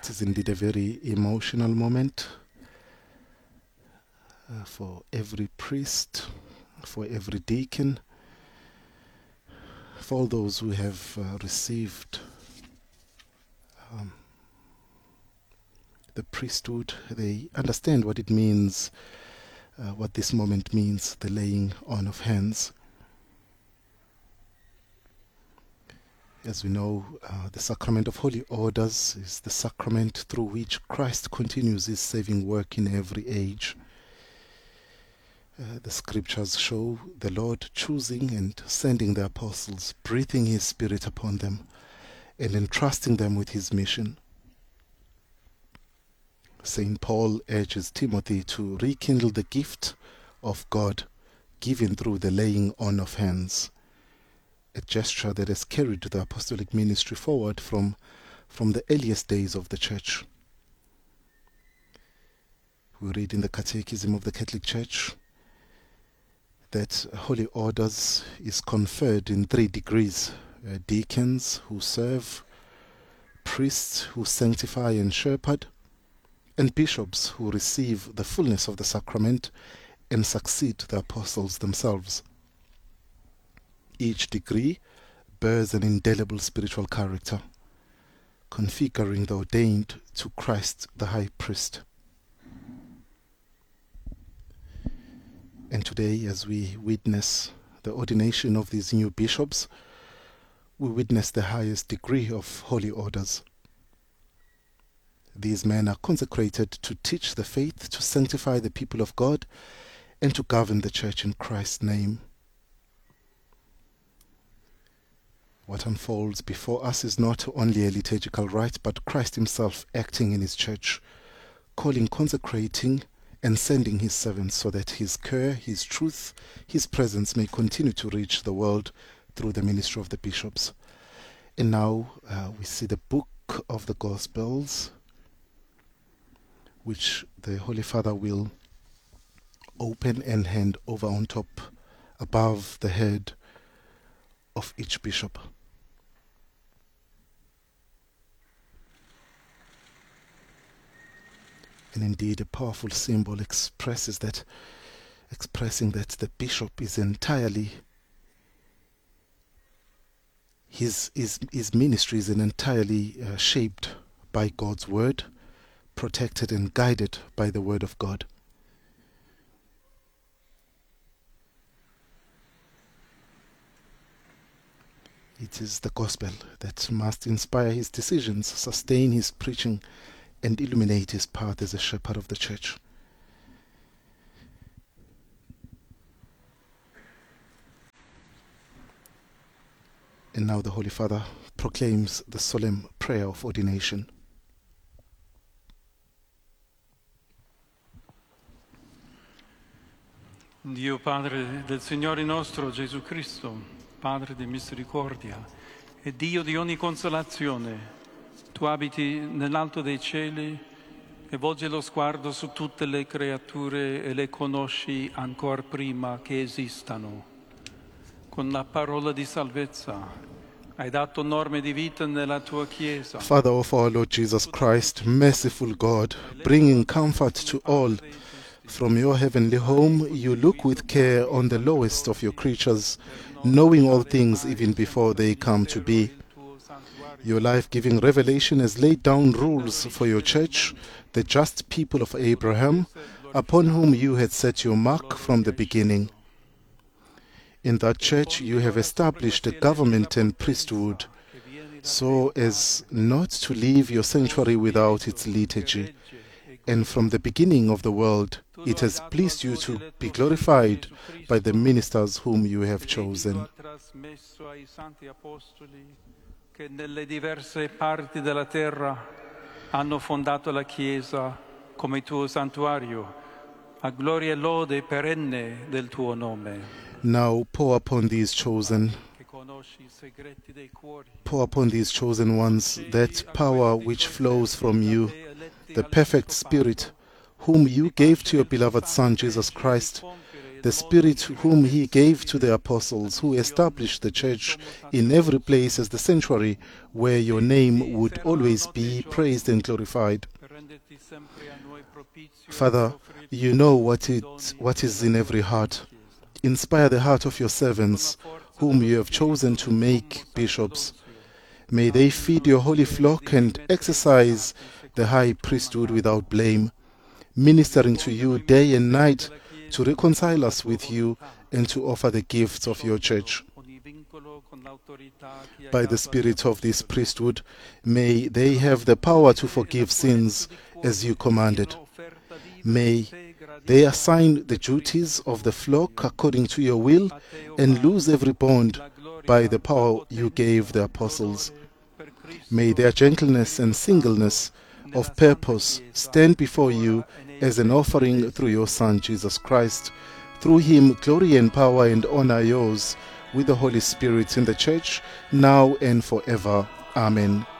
It is indeed a very emotional moment for every priest, for every deacon, for all those who have received the priesthood. They understand what it means, what this moment means, the laying on of hands. As we know, the sacrament of holy orders is the sacrament through which Christ continues his saving work in every age. The scriptures show the Lord choosing and sending the apostles, breathing his Spirit upon them and entrusting them with his mission. St. Paul urges Timothy to rekindle the gift of God given through the laying on of hands, a gesture that has carried the apostolic ministry forward from the earliest days of the Church. We read in the Catechism of the Catholic Church that holy orders is conferred in 3 degrees: deacons who serve, priests who sanctify and shepherd, and bishops who receive the fullness of the sacrament and succeed the apostles themselves. Each degree bears an indelible spiritual character, configuring the ordained to Christ the High Priest. And today, as we witness the ordination of these new bishops, we witness the highest degree of holy orders. These men are consecrated to teach the faith, to sanctify the people of God, and to govern the Church in Christ's name. What unfolds before us is not only a liturgical rite, but Christ himself acting in his Church, calling, consecrating, and sending his servants so that his care, his truth, his presence may continue to reach the world through the ministry of the bishops. And now we see the book of the Gospels, which the Holy Father will open and hand over on top, above the head of each bishop. And indeed, a powerful symbol expressing that the bishop is entirely, his ministry is entirely shaped by God's word, protected and guided by the word of God. It is the gospel that must inspire his decisions, sustain his preaching, and illuminate his path as a shepherd of the Church. And now the Holy Father proclaims the solemn prayer of ordination. Dio Padre del Signore nostro Gesù Cristo, Padre di misericordia e Dio di ogni consolazione, tu abiti nell'alto dei cieli e volgi lo sguardo su tutte le creature e le conosci ancor prima che esistano. Con la parola di salvezza hai dato norme di vita nella tua Chiesa. Father of our Lord Jesus Christ, merciful God, bringing comfort to all, from your heavenly home you look with care on the lowest of your creatures, knowing all things even before they come to be. Your life-giving revelation has laid down rules for your Church, the just people of Abraham, upon whom you had set your mark from the beginning. In that Church you have established a government and priesthood, so as not to leave your sanctuary without its liturgy. And from the beginning of the world, it has pleased you to be glorified by the ministers whom you have chosen. Che nelle diverse parti della terra hanno fondato la Chiesa come tuo santuario, a gloria e lode perenne del tuo nome. Now pour upon these chosen ones that power which flows from you, the perfect Spirit, whom you gave to your beloved Son, Jesus Christ, the Spirit whom he gave to the apostles, who established the church in every place as the sanctuary where your name would always be praised and glorified. Father, you know what is in every heart. Inspire the heart of your servants, whom you have chosen to make bishops. May they feed your holy flock and exercise the high priesthood without blame, ministering to you day and night to reconcile us with you and to offer the gifts of your church. By the spirit of this priesthood, may they have the power to forgive sins as you commanded. May they assign the duties of the flock according to your will and lose every bond by the power you gave the apostles. May their gentleness and singleness of purpose stand before you as an offering through your Son, Jesus Christ. Through him, glory and power and honor yours with the Holy Spirit in the church, now and forever. Amen.